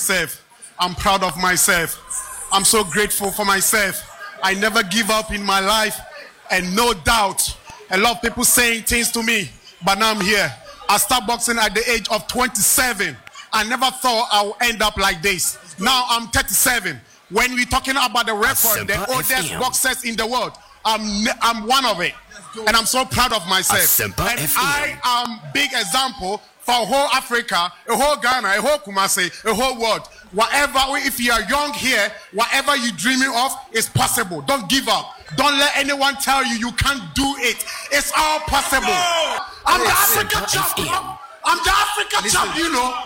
myself. I'm proud of myself. I'm so grateful for myself. I never give up in my life, and no doubt, a lot of people saying things to me, but now I'm here. I started boxing at the age of 27. I never thought I would end up like this. Now I'm 37. When we're talking about the record, the oldest boxers in the world, I'm one of it. And I'm so proud of myself. And I am big example for whole Africa, a whole Ghana, a whole Kumasi, a whole world. Whatever, if you are young here, whatever you're dreaming of is possible. Don't give up. Don't let anyone tell you you can't do it. It's all possible. I'm the African champ. I'm the African champ, you know.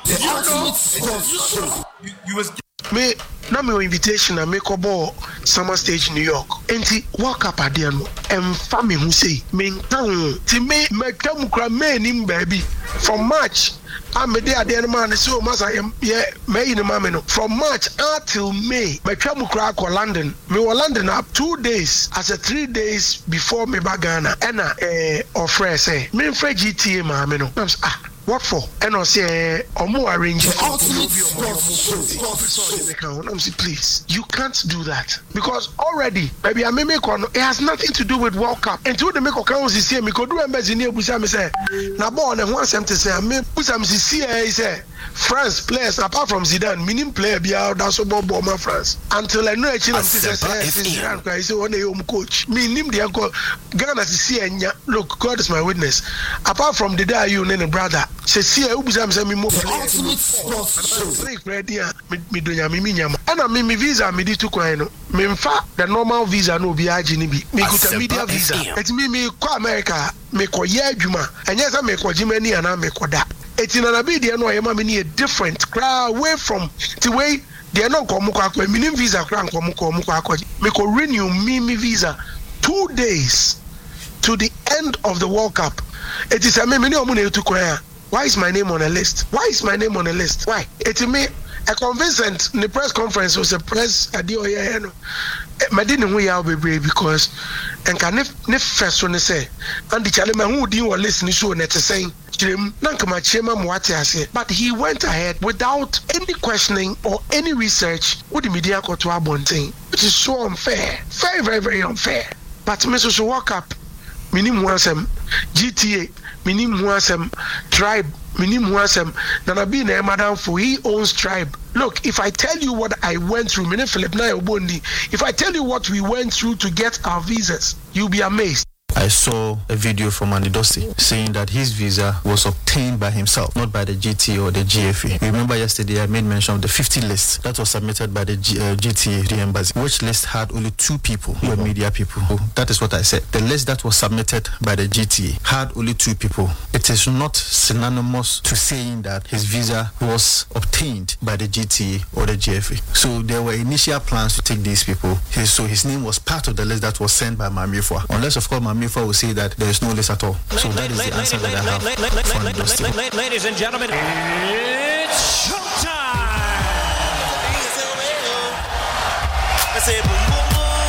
You was me na me invitation na make ball summer stage New York. Enti walk up adia no emfa me hu sei me ntan ti me metam kra me nim baby from March I'm there adia no man so masa yeah me ni mama no from March until May me twam kra ko London me was London up 2 days as a 3 days before me bagana ena offer say me frɛ GTA mama no what for? And I say, Omo arrange it. Please, you can't do that because already, maybe I may make one. It has nothing to do with World Cup. And to the make accounts is here. Me could do embassy near Busam say. Na born and once them to say, me Busam say France players apart from Zidane, minim player be out that's about Boma France. Until I know I'm Zidane. I say one day coach. Me nim the uncle Ghana see look. God is my witness. Apart from the day you and brother. Se see ubusam say me mo me do nya me nyama ana me visa me di to kwan no me mfa the normal visa no bi agi ni bi me kuta media visa et me ko America me ko ye adwuma anya say me ko jimani ana me ko da eti na bi de no yema me ni different crowd away from the way they no ko mo ko me visa kra ko mo ko me ko renew me visa 2 days to the end of the World Cup. It is a me no mo na to kwan. Why is my name on a list? Why? It's me a convincent in the press conference was a press adio yeah no. Me didn't we are because and can if first one say and the challenge who didn't listen so net saying but he went ahead without any questioning or any research with the media got to abonting, which is so unfair. Very, very, very unfair. But Mr. Walk up, minimum wasem GTA. Minim Huasem tribe, Minim Huasem, Nanabi na madam for he owns tribe. Look, if I tell you what I went through, if I tell you what we went through to get our visas, you'll be amazed. I saw a video from Andy Dossi saying that his visa was obtained by himself, not by the GT or the GFA. Remember yesterday I made mention of the 50 list that was submitted by the GTA, the embassy, which list had only 2 people, who were media people. That is what I said. The list that was submitted by the GTA had only 2 people. It is not synonymous to saying that his visa was obtained by the GTA or the GFA. So there were initial plans to take these people. So his name was part of the list that was sent by Mamifwa. Unless of course Mamifwa will say that there is no list at all. So that is the answer that I have. Ladies and gentlemen, it's showtime!